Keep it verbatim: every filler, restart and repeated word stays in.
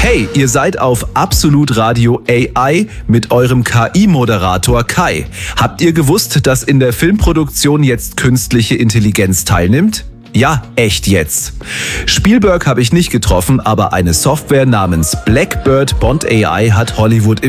Hey, ihr seid auf Absolut Radio A I mit eurem K I-Moderator Kai. Habt ihr gewusst, dass in der Filmproduktion jetzt künstliche Intelligenz teilnimmt? Ja, echt jetzt. Spielberg habe ich nicht getroffen, aber eine Software namens Blackbird Bond A I hat Hollywood